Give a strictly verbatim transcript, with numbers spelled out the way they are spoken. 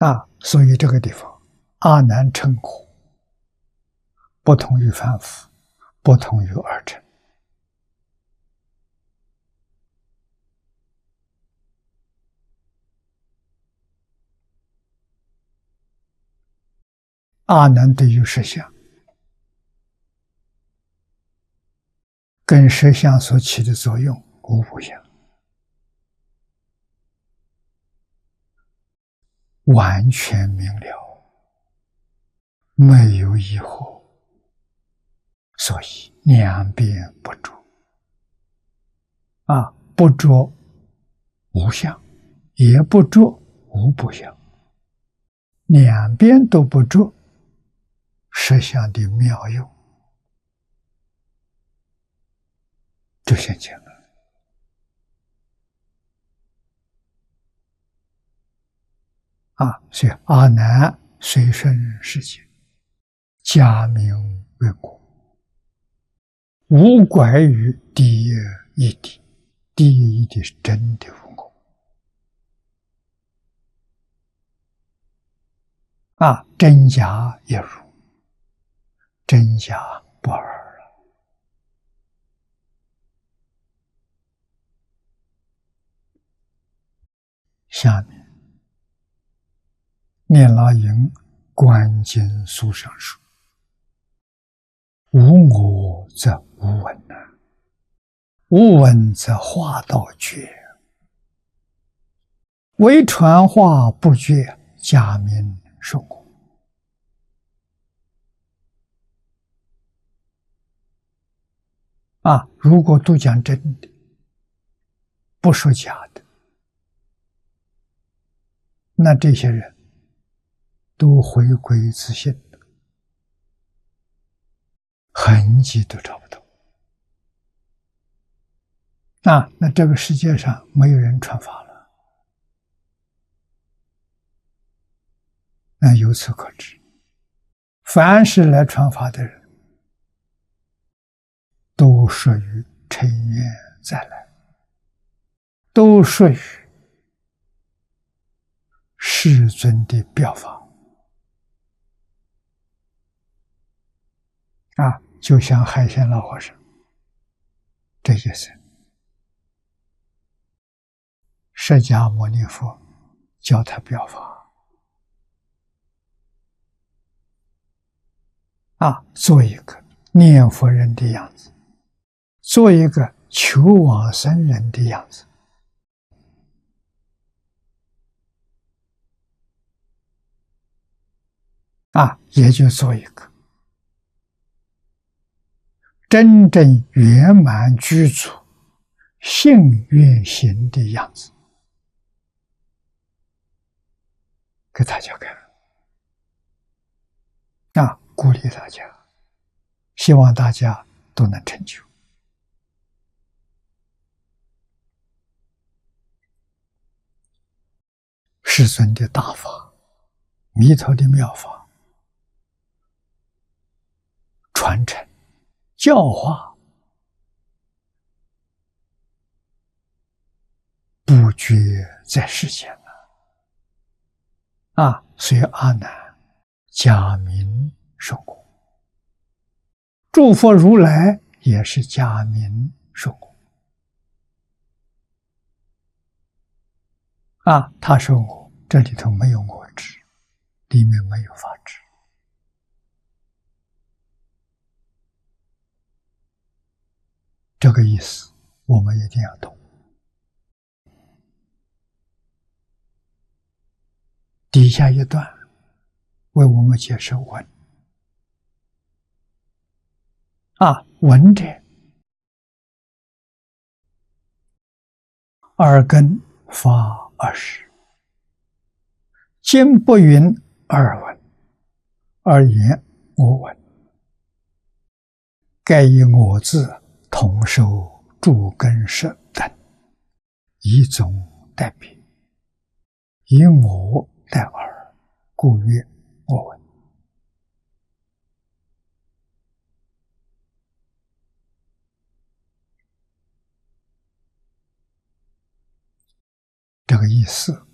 啊，所以这个地方阿难称苦，不同于凡夫，不同于二乘。阿难对于实相，跟实相所起的作用无不相，完全明了，没有疑惑，所以两边不着。啊，不着无相，也不着无不相，两边都不着，实相的妙用就现前了。啊，所以阿难随顺世界，假名为果，无拐于第一义谛。第一义谛是真的无果。啊，真假一如，真假不二了。下面念老营观经书上说：无我则无闻呐，无闻则化道绝，唯传化不绝，假名受果。啊，如果都讲真的，不说假的，那这些人都回归自信了，痕迹都找不到。啊，那这个世界上没有人传法了。那由此可知，凡是来传法的人，都属于尘缘再来，都属于世尊的表法。啊，就像海鲜老和尚这一生，释迦牟尼佛教他表法，啊，做一个念佛人的样子，做一个求往生人的样子。啊，也就做一个真正圆满具足幸运行的样子给大家看。啊，鼓励大家，希望大家都能成就。世尊的大法，弥陀的妙法，传承教化不绝在世间了。啊，所以阿难假名受果，诸佛如来也是假名受果。啊，他受我，这里头没有我执，里面没有法执。这个意思我们一定要懂。底下一段为我们解释闻。啊，闻者，耳根发二十，今不云耳闻，而言我闻。盖以我字同受诸根识等，以总代别，以我代耳，故曰我闻。这个意思